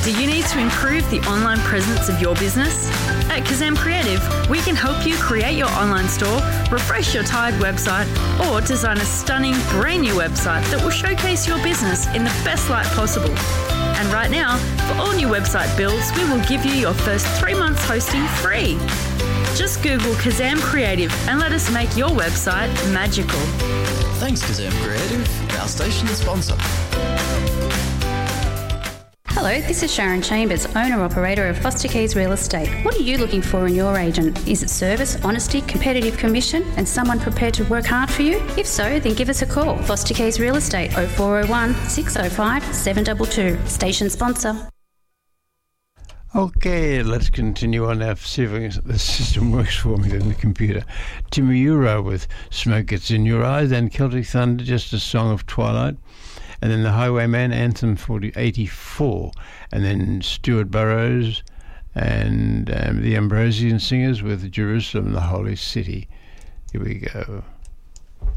Do you need to improve the online presence of your business? At Kazam Creative, we can help you create your online store, refresh your tired website, or design a stunning brand new website that will showcase your business in the best light possible. And right now, for all new website builds, we will give you your first 3 months hosting free. Just Google Kazam Creative and let us make your website magical. Thanks, Kazam Creative, our station sponsor. Hello, this is Sharon Chambers, owner-operator of Foster Keys Real Estate. What are you looking for in your agent? Is it service, honesty, competitive commission, and someone prepared to work hard for you? If so, then give us a call. Foster Keys Real Estate, 0401 605 722. Station sponsor. Okay, let's continue on now, see if the system works for me on the computer. Timuura with Smoke Gets in Your Eye, then Celtic Thunder, Just a Song of Twilight, and then the Highwayman, Anthem 84, and then Stuart Burrows and the Ambrosian Singers with Jerusalem, the Holy City. Here we go.